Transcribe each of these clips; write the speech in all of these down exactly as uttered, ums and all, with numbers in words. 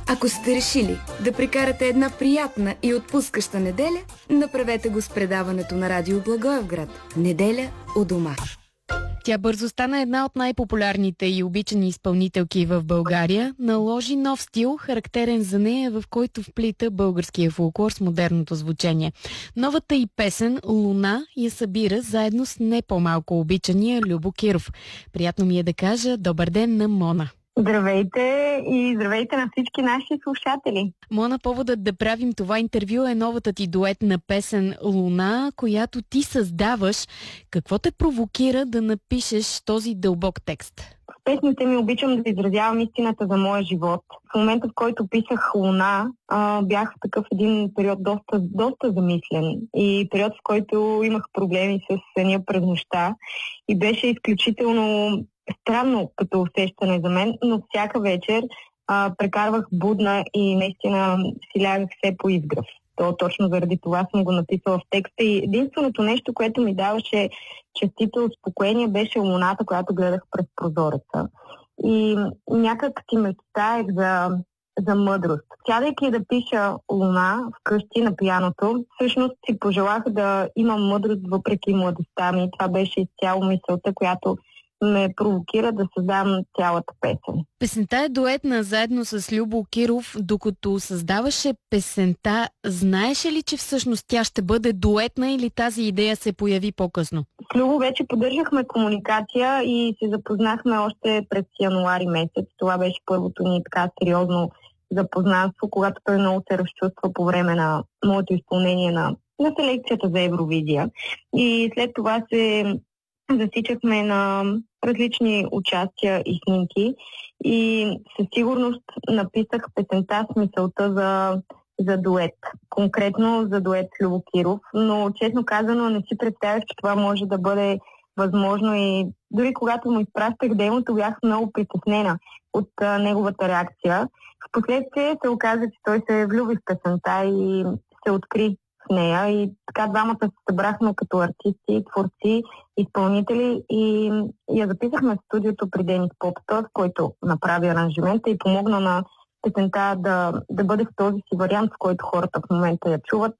Ако сте решили да прекарате една приятна и отпускаща неделя, направете го с предаването на Радио Благоевград. Неделя у дома. Тя бързо стана една от най-популярните и обичани изпълнителки в България. Наложи нов стил, характерен за нея, в който вплита българския фолклор с модерното звучение. Новата й песен «Луна» я събира заедно с не по-малко обичания Любо Киров. Приятно ми е да кажа добър ден на Мона. Здравейте и здравейте на всички наши слушатели. Мона, поводът да правим това интервю е новата ти дуетна песен «Луна», която ти създаваш. Какво те провокира да напишеш този дълбок текст? В песните ми обичам да изразявам истината за моя живот. В момента, в който писах «Луна», бях в такъв един период доста, доста замислен. И период, в който имах проблеми с съня през нощта. И беше изключително странно като усещане за мен, но всяка вечер а, прекарвах будна и наистина си лягах все по изгръв. То точно заради това съм го написала в текста и единственото нещо, което ми даваше частица успокоение, беше луната, която гледах през прозореца. И някак си мечтаех за, за мъдрост. Сядайки да пиша «Луна» вкъщи на пианото, всъщност си пожелах да имам мъдрост въпреки младостта ми. Това беше изцяло мисълта, която ме провокира да създам цялата песен. Песента е дуетна заедно с Любо Киров. Докато създаваше песента, знаеше ли, че всъщност тя ще бъде дуетна или тази идея се появи по-късно? С Любо вече поддържахме комуникация и се запознахме още през януари месец. Това беше първото ни така сериозно запознанство, когато той много се разчувства по време на моето изпълнение на, на селекцията за Евровизия. И след това се засичахме на различни участия и снимки и със сигурност написах песента с мисълта за, за дует. Конкретно за дует с Любо Киров, но честно казано не си представях, че това може да бъде възможно и дори когато му изпращах демото, бях много притеснена от а, неговата реакция. Впоследствие се оказа, че той се влюби в песента и се откри в нея и така двамата се събрахме като артисти, творци, изпълнители и я записахме в студиото при Денис Попстов, който направи аранжимента и помогна на песента да, да бъде в този си вариант, в който хората в момента я чуват.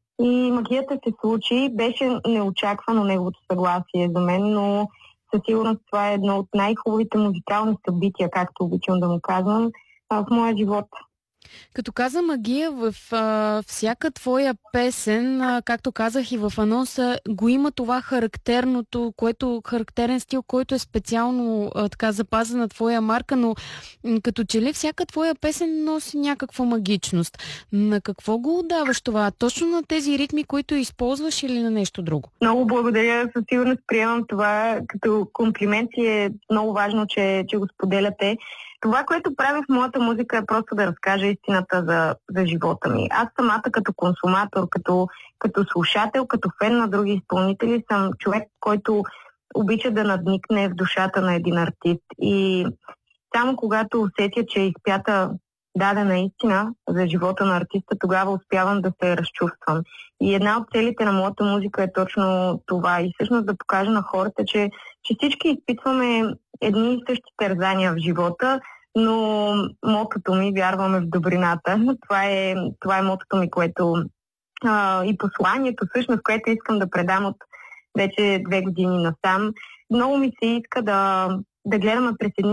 И магията се случи, беше неочаквано неговото съгласие за мен, но със сигурност това е едно от най-хубавите музикални събития, както обичам да му казвам, в моя живот. Като каза магия, в а, всяка твоя песен, а, както казах и в анонса, го има това характерното, което характерен стил, който е специално а, така запазен на твоя марка, но м- като че ли всяка твоя песен носи някаква магичност. На какво го отдаваш това? Точно на тези ритми, които използваш или на нещо друго? Много благодаря, със сигурност приемам това като комплимент и е много важно, че, че го споделяте. Това, което правя в моята музика е просто да разкажа истината за, за живота ми. Аз самата като консуматор, като, като слушател, като фен на други изпълнители съм човек, който обича да надникне в душата на един артист. И само когато усетя, че е изпята дадена истина за живота на артиста, тогава успявам да се разчувствам. И една от целите на моята музика е точно това. И всъщност да покажа на хората, че, че всички изпитваме едни и същи тързания в живота, но мотото ми, вярваме в добрината. Това е, това е мотото ми, което а, и посланието, всъщност, което искам да предам от вече две години насам. Много ми се иска да, да гледаме през едни